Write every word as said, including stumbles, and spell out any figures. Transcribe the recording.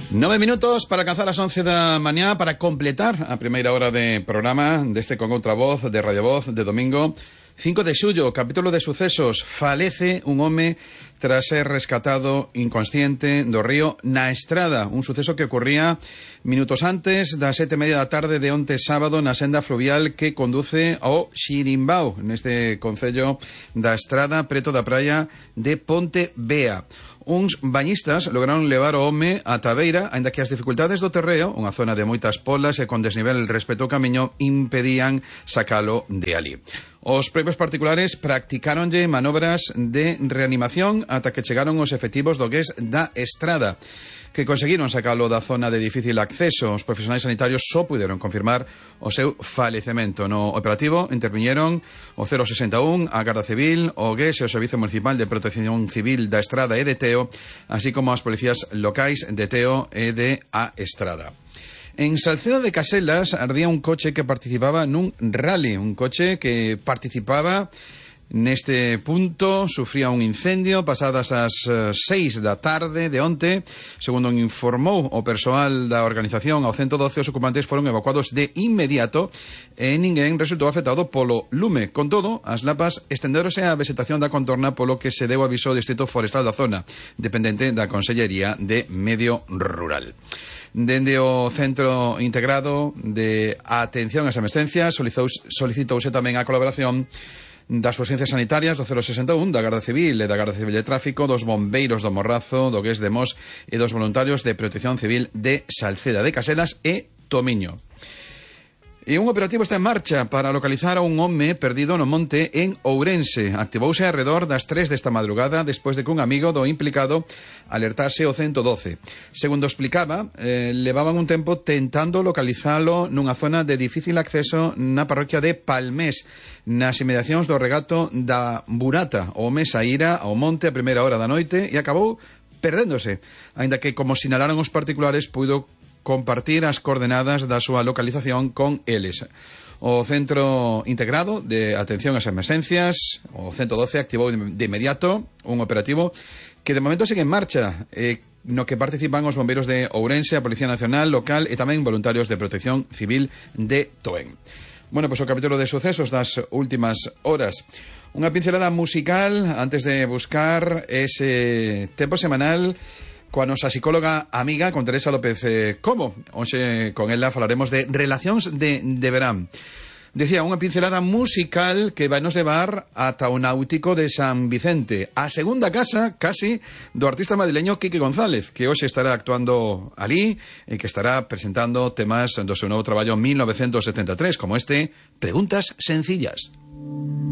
Nove minutos para alcanzar as once da mañá para completar a primeira hora de programa deste Con Outra Voz, de Radio Voz, de domingo cinco de xullo, capítulo de sucesos. Falece un home tras ser rescatado inconsciente do río na Estrada, un suceso que ocurría minutos antes das sete e media da tarde de onte sábado na senda fluvial que conduce ao Xirimbao, neste concello da Estrada, preto da praia de Ponte Bea. Uns bañistas lograron levar o home a Tabeira, aínda que as dificultades do terreo, unha zona de moitas polas e con desnivel respecto ao camiño, impedían sacalo de ali. Os propios particulares practicáronlle manobras de reanimación ata que chegaron os efectivos do G E S da Estrada, que conseguiron sacalo da zona de difícil acceso. Os profesionais sanitarios só puderon confirmar o seu falecemento. No operativo interviñeron o cero sesenta e un, a Garda Civil, o G E S e o Servicio Municipal de Protección Civil da Estrada e de Teo, así como as policías locais de Teo e de A Estrada. En Salceda de Caselas ardía un coche que participaba nun rally, un coche que participaba neste punto, sufría un incendio pasadas as seis da tarde de onte. Segundo informou o persoal da organización ao ciento doce, os ocupantes foron evacuados de inmediato e ninguén resultou afectado polo lume. Con todo, as lapas estendéronse á vegetación da contorna, polo que se deu aviso ao Distrito Forestal da zona, dependente da Consellería de Medio Rural. Dende o Centro Integrado de Atención ás Emergencias solicitouse tamén a colaboración das urgencias sanitarias do cero sesenta e un, da Garda Civil e da Garda Civil de Tráfico, dos bombeiros do Morrazo, do G E S de Mos e dos voluntarios de Protección Civil de Salceda de Caselas e Tomiño. E un operativo está en marcha para localizar a un home perdido no monte en Ourense. Activouse alrededor das tres desta madrugada despois de que un amigo do implicado alertase o ciento doce. Segundo explicaba, eh, levaban un tempo tentando localizalo nunha zona de difícil acceso na parroquia de Palmés, nas inmediacións do regato da Burata. O home saíra ao monte a primeira hora da noite e acabou perdéndose, aínda que, como sinalaron os particulares, puido compartir as coordenadas da súa localización con eles. O Centro Integrado de Atención ás Emergencias, o ciento doce, activou de inmediato un operativo que de momento sigue en marcha, eh, no que participan os bombeiros de Ourense, a Policía Nacional local e tamén voluntarios de Protección Civil de Toen. Bueno, pois o capítulo de sucesos das últimas horas. Unha pincelada musical antes de buscar ese tempo semanal coa nosa psicóloga amiga, con Teresa López eh, Como. Hoxe con ela falaremos de relacións de, de verán. Decía, unha pincelada musical que vai nos levar ata o Náutico de San Vicente, a segunda casa, casi, do artista madrileño Quique González, que hoxe estará actuando alí e que estará presentando temas do seu novo traballo mil novecientos setenta e tres, como este, Preguntas Sencillas.